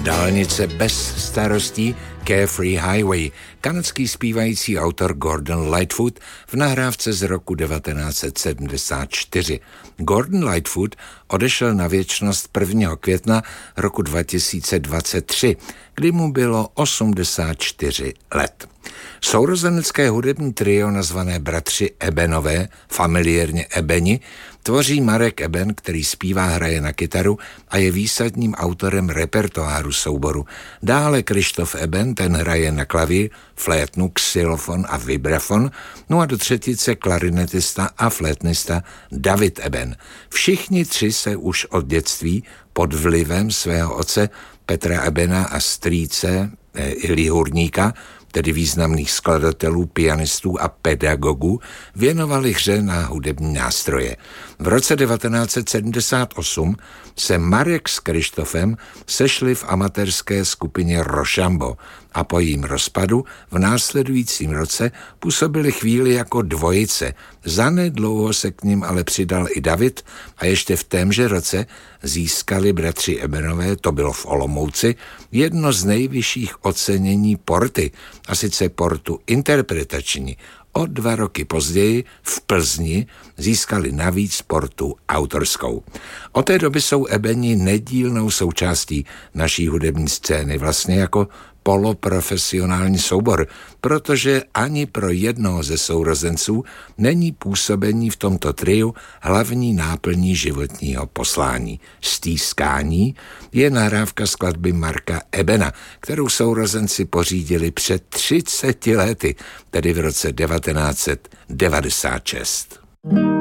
Dálnice bez starostí, Carefree Highway, kanadský zpívající autor Gordon Lightfoot v nahrávce z roku 1974. Gordon Lightfoot odešel na věčnost 1. května roku 2023, kdy mu bylo 84 let. Sourozenecké hudební trio nazvané Bratři Ebenové, familiérně Ebeni, tvoří Marek Eben, který zpívá, hraje na kytaru a je výsadním autorem repertoáru souboru. Dále Krištof Eben, ten hraje na klavír, flétnu, xylofon a vibrafon, no a do třetice klarinetista a flétnista David Eben. Všichni tři se už od dětství pod vlivem svého otce Petra Ebena a strýce Ilji Hurníka, tedy významných skladatelů, pianistů a pedagogů, věnovali hře na hudební nástroje. V roce 1978 se Marek s Krištofem sešli v amatérské skupině Rochambeau a po jejím rozpadu v následujícím roce působili chvíli jako dvojice. Zanedlouho se k nim ale přidal i David a ještě v témže roce získali bratři Ebenové, to bylo v Olomouci, jedno z nejvyšších ocenění Porty, a sice Portu interpretační. O 2 roky později v Plzni získali navíc Portu autorskou. Od té doby jsou Ebeni nedílnou součástí naší hudební scény, vlastně jako poloprofesionální soubor, protože ani pro jednoho ze sourozenců není působení v tomto triu hlavní náplní životního poslání. Stýskání je nahrávka skladby Marka Ebena, kterou sourozenci pořídili před 30 lety, tedy v roce 1996.